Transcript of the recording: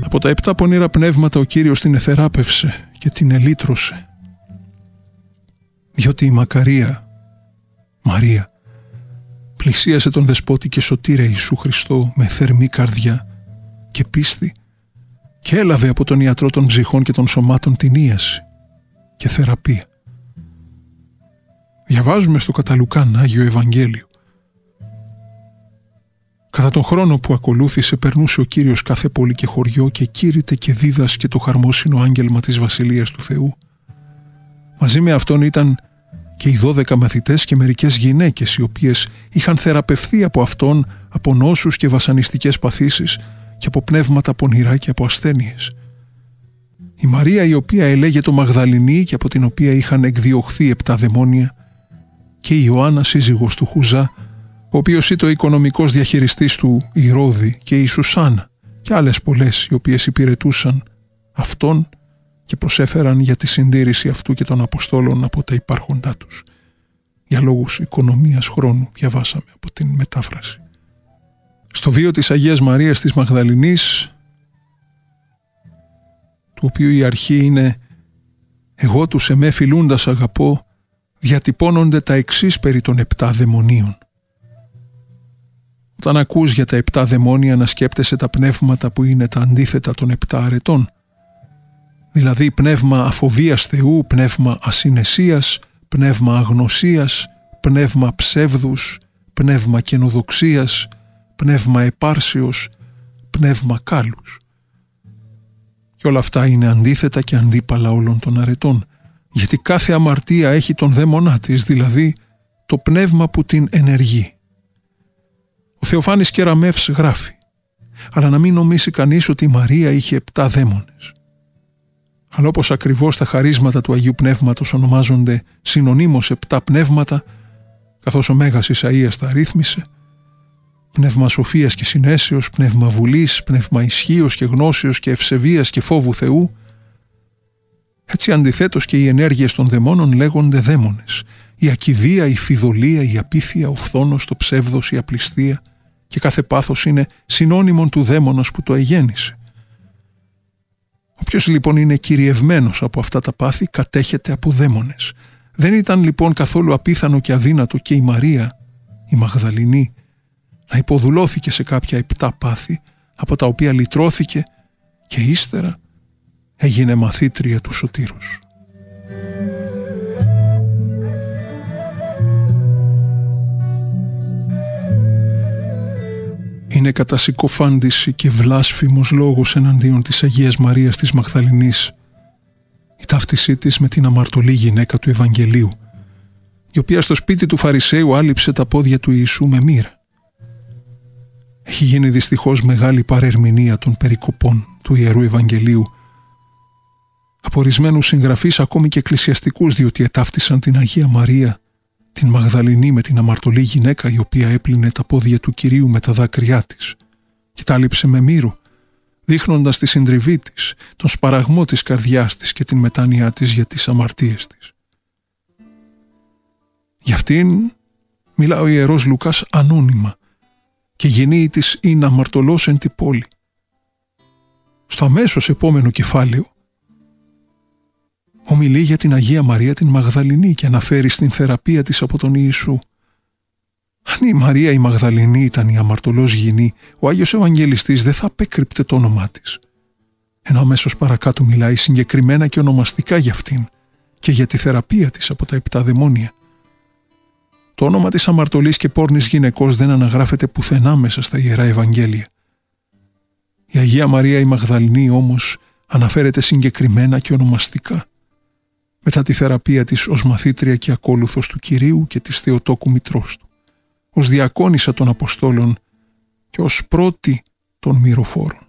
Από τα 7 πονηρά πνεύματα ο Κύριος την εθεράπευσε και την ελύτρωσε. Διότι η μακαρία, Μαρία, πλησίασε τον Δεσπότη και Σωτήρα Ιησού Χριστό με θερμή καρδιά και πίστη και έλαβε από τον ιατρό των ψυχών και των σωμάτων την ίαση και θεραπεία. Διαβάζουμε στο κατά Λουκάν Άγιο Ευαγγέλιο. Κατά τον χρόνο που ακολούθησε περνούσε ο Κύριος κάθε πόλη και χωριό και κήρυτε και δίδασκε το χαρμόσυνο άγγελμα της Βασιλείας του Θεού. Μαζί με αυτόν ήταν και οι 12 μαθητές και μερικές γυναίκες οι οποίες είχαν θεραπευθεί από αυτόν από νόσους και βασανιστικές παθήσεις και από πνεύματα πονηρά και από ασθένειες. Η Μαρία η οποία ελέγεται Μαγδαληνή και από την οποία είχαν εκδιωχθεί 7 δαιμόνια και η Ιωάννα σύζυγος του Χουζά, ο οποίος ήταν ο οικονομικός διαχειριστής του Ηρώδη, και η Σουσάνα και άλλες πολλές οι οποίες υπηρετούσαν αυτόν και προσέφεραν για τη συντήρηση αυτού και των Αποστόλων από τα υπάρχοντά τους. Για λόγους οικονομίας χρόνου διαβάσαμε από την μετάφραση. Στο βίο της Αγίας Μαρίας της Μαγδαληνής, του οποίου η αρχή είναι «Εγώ τους εμέ φιλούντας αγαπώ», διατυπώνονται τα εξής περί των 7 δαιμονίων. Όταν ακούς για τα 7 δαιμόνια να σκέπτεσαι τα πνεύματα που είναι τα αντίθετα των 7 αρετών, δηλαδή πνεύμα αφοβίας Θεού, πνεύμα ασυνεσίας, πνεύμα αγνωσίας, πνεύμα ψεύδους, πνεύμα καινοδοξίας, πνεύμα επάρσεως, πνεύμα κάλους. Και όλα αυτά είναι αντίθετα και αντίπαλα όλων των αρετών, γιατί κάθε αμαρτία έχει τον δαίμονά της, δηλαδή το πνεύμα που την ενεργεί. Ο Θεοφάνης Κεραμεύς γράφει, αλλά να μην νομίσει κανείς ότι η Μαρία είχε 7 δαίμονες. Αλλά όπως ακριβώς τα χαρίσματα του Αγίου Πνεύματος ονομάζονται συνωνύμως 7 πνεύματα, καθώς ο Μέγας Ισαΐας τα ρύθμισε, πνεύμα σοφίας και συνέσεως, πνεύμα βουλής, πνεύμα ισχύος και γνώσεως και ευσεβίας και φόβου Θεού, έτσι αντιθέτως και οι ενέργειες των δαιμόνων λέγονται δαίμονες. Η ακηδία, η φιδωλία, η απίθεια, ο φθόνος, το ψεύδος, η απληστία και κάθε πάθος είναι συνώνυμον του δαίμονος που το εγέννησε. Όποιος λοιπόν είναι κυριευμένος από αυτά τα πάθη κατέχεται από δαίμονες. Δεν ήταν λοιπόν καθόλου απίθανο και αδύνατο και η Μαρία, η Μαγδαληνή, να υποδουλώθηκε σε κάποια 7 πάθη από τα οποία λυτρώθηκε και ύστερα έγινε μαθήτρια του Σωτήρους. Είναι κατά συκοφάντηση και βλάσφημος λόγος εναντίον της Αγίας Μαρίας της Μαγδαληνής η ταύτισή της με την αμαρτωλή γυναίκα του Ευαγγελίου, η οποία στο σπίτι του Φαρισαίου άλυψε τα πόδια του Ιησού με μοίρα. Έχει γίνει δυστυχώς μεγάλη παρερμηνία των περικοπών του Ιερού Ευαγγελίου από ορισμένους συγγραφείς, ακόμη και εκκλησιαστικούς, διότι ετάφτισαν την Αγία Μαρία την Μαγδαληνή με την αμαρτωλή γυναίκα η οποία έπλυνε τα πόδια του Κυρίου με τα δάκρυά της και τα άλυψε με μύρο, δείχνοντας τη συντριβή της, τον σπαραγμό της καρδιάς της και την μετάνοιά της για τις αμαρτίες της. Γι' αυτήν μιλά ο Ιερός Λουκάς ανώνυμα και γεννήη της είναι αμαρτωλός εν τη πόλη. Στο αμέσως επόμενο κεφάλαιο ομιλεί για την Αγία Μαρία την Μαγδαληνή και αναφέρει στην θεραπεία της από τον Ιησού. Αν η Μαρία η Μαγδαληνή ήταν η αμαρτωλός γυνή, ο Άγιος Ευαγγελιστής δεν θα απέκρυπτε το όνομά της. Ενώ αμέσως παρακάτω μιλάει συγκεκριμένα και ονομαστικά για αυτήν και για τη θεραπεία της από τα 7 δαιμόνια. Το όνομα της αμαρτωλής και πόρνης γυναικός δεν αναγράφεται πουθενά μέσα στα Ιερά Ευαγγέλια. Η Αγία Μαρία η Μαγδαληνή όμως αναφέρεται συγκεκριμένα και ονομαστικά μετά τη θεραπεία της ως μαθήτρια και ακόλουθος του Κυρίου και της Θεοτόκου μητρός του, ως διακόνισσα των Αποστόλων και ως πρώτη των μυροφόρων.